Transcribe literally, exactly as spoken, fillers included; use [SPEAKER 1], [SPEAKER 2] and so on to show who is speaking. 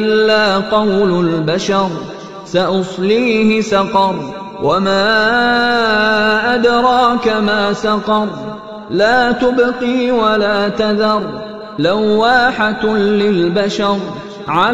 [SPEAKER 1] إلا قول البشر سأصليه سقر وما أدراك ما سقر لا تبقي ولا تذر لواحة للبشر